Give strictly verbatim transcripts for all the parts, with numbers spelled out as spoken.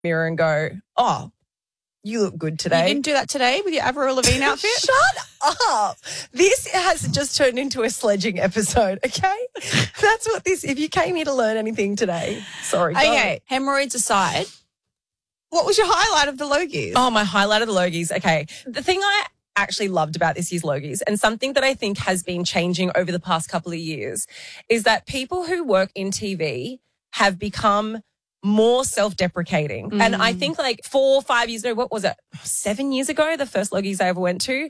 mirror and go, oh, you look good today. You didn't do that today with your Avril Lavigne outfit? Shut up. This has just turned into a sledging episode, okay? That's what this, if you came here to learn anything today, sorry. Okay, go. Hemorrhoids aside, what was your highlight of the Logies? Oh, my highlight of the Logies. Okay. The thing I actually loved about this year's Logies, and something that I think has been changing over the past couple of years, is that people who work in T V have become more self-deprecating. Mm. And I think like four or five years ago, what was it? Seven years ago, the first Logies I ever went to,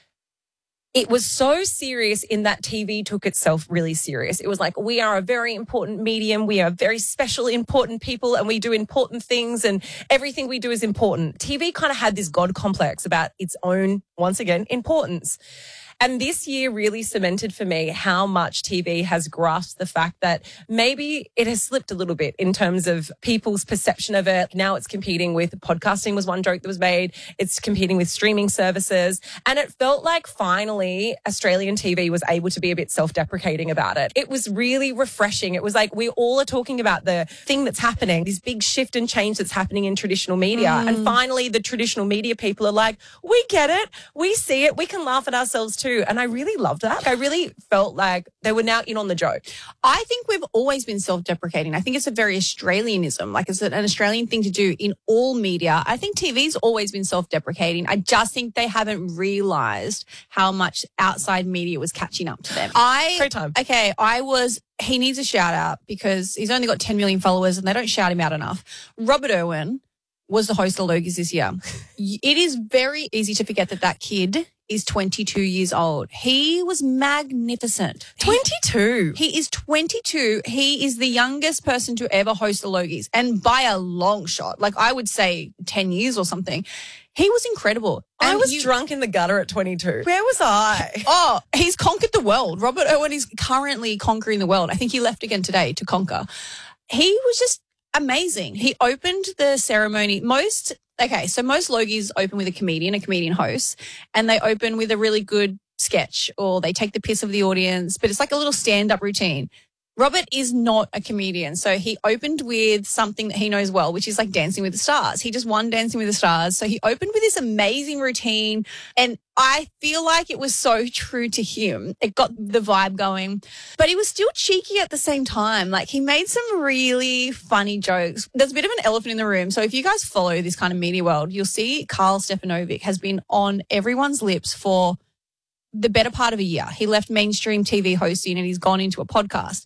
it was so serious in that T V took itself really serious. It was like, we are a very important medium. We are very special, important people, and we do important things, and everything we do is important. T V kind of had this God complex about its own, once again, importance. And this year really cemented for me how much T V has grasped the fact that maybe it has slipped a little bit in terms of people's perception of it. Now it's competing with podcasting was one joke that was made. It's competing with streaming services. And it felt like finally Australian T V was able to be a bit self-deprecating about it. It was really refreshing. It was like we all are talking about the thing that's happening, this big shift and change that's happening in traditional media. Mm. And finally the traditional media people are like, we get it. We see it. We can laugh at ourselves too. And I really loved that. I really felt like they were now in on the joke. I think we've always been self-deprecating. I think it's a very Australianism, like it's an Australian thing to do in all media. I think T V's always been self-deprecating. I just think they haven't realised how much outside media was catching up to them. I, Great time. Okay, I was, he needs a shout out because he's only got ten million followers and they don't shout him out enough. Robert Irwin was the host of Logies this year. It is very easy to forget that that kid is twenty-two years old. He was magnificent. twenty-two? He, he is twenty-two. He is the youngest person to ever host the Logies, and by a long shot. Like I would say ten years or something. He was incredible. I and was you, drunk in the gutter at twenty-two. Where was I? Oh, he's conquered the world. Robert Irwin is currently conquering the world. I think he left again today to conquer. He was just amazing. He opened the ceremony. Most, okay, so most Logies open with a comedian, a comedian host, and they open with a really good sketch or they take the piss of the audience, but it's like a little stand-up routine. Robert is not a comedian, so he opened with something that he knows well, which is like Dancing with the Stars. He just won Dancing with the Stars, so he opened with this amazing routine, and I feel like it was so true to him. It got the vibe going, but he was still cheeky at the same time. Like he made some really funny jokes. There's a bit of an elephant in the room, so if you guys follow this kind of media world, you'll see Karl Stefanovic has been on everyone's lips for the better part of a year. He left mainstream T V hosting and he's gone into a podcast.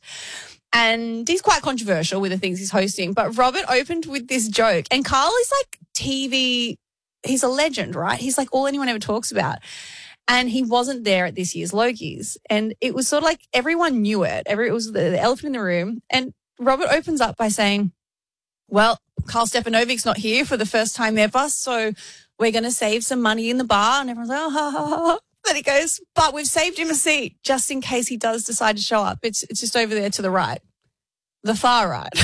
And he's quite controversial with the things he's hosting. But Robert opened with this joke. And Karl is like T V, he's a legend, right? He's like all anyone ever talks about. And he wasn't there at this year's Logies. And it was sort of like everyone knew it. Every, it was the, the elephant in the room. And Robert opens up by saying, well, Karl Stefanovic's not here for the first time ever, so we're going to save some money in the bar. And everyone's like, oh, ha, ha, ha. Then he goes, but we've saved him a seat just in case he does decide to show up. It's it's just over there to the right, the far right.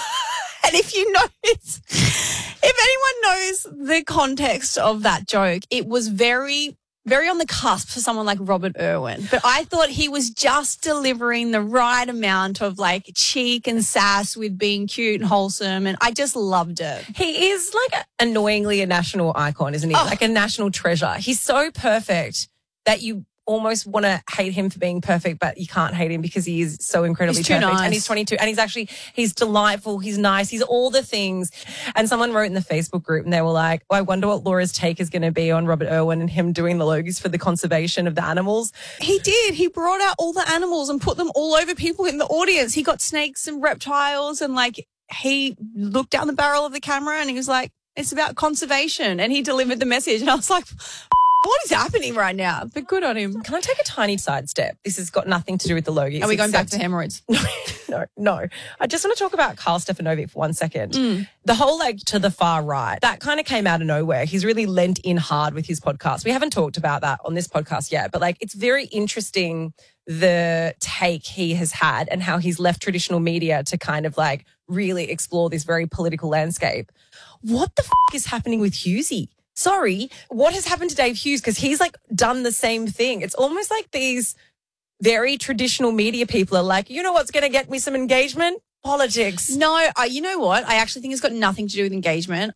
And if you notice, if anyone knows the context of that joke, it was very, very on the cusp for someone like Robert Irwin. But I thought he was just delivering the right amount of like cheek and sass with being cute and wholesome. And I just loved it. He is like annoyingly a national icon, isn't he? Oh. Like a national treasure. He's so perfect that you almost want to hate him for being perfect, but you can't hate him because he is so incredibly he's too perfect. Nice. And he's twenty-two and he's actually, he's delightful. He's nice. He's all the things. And someone wrote in the Facebook group and they were like, oh, I wonder what Laura's take is going to be on Robert Irwin and him doing the Logies for the conservation of the animals. He did. He brought out all the animals and put them all over people in the audience. He got snakes and reptiles and like he looked down the barrel of the camera and he was like, it's about conservation. And he delivered the message. And I was like, what is happening right now? But good on him. Can I take a tiny sidestep? This has got nothing to do with the Logies. Are we going except... back to hemorrhoids? No, no, no. I just want to talk about Karl Stefanovic for one second. Mm. The whole like to the far right, that kind of came out of nowhere. He's really lent in hard with his podcast. We haven't talked about that on this podcast yet, but like it's very interesting the take he has had and how he's left traditional media to kind of like really explore this very political landscape. What the f*** is happening with Hughesy? Sorry, what has happened to Dave Hughes? Because he's like done the same thing. It's almost like these very traditional media people are like, you know what's going to get me some engagement? politics. No, I, you know what? I actually think it's got nothing to do with engagement.